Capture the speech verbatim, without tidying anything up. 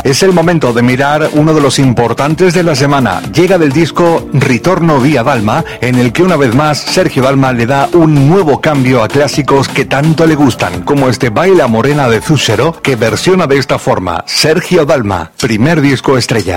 Es el momento de mirar uno de los importantes de la semana. Llega del disco Ritorno via Dalma, en el que una vez más Sergio Dalma le da un nuevo cambio a clásicos que tanto le gustan, como este Baila Morena de Zucchero, que versiona de esta forma Sergio Dalma, primer disco estrella.